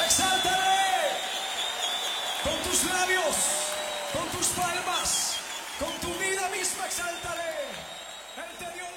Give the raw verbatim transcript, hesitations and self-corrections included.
Exáltale con tus labios, con tus palmas, con tu vida misma, exáltale. Él te dio